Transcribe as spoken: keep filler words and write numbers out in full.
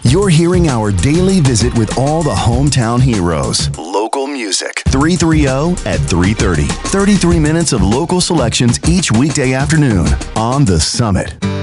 You're hearing our daily visit with all the hometown heroes. Local music. three thirty at three thirty. thirty-three minutes of local selections each weekday afternoon on The Summit.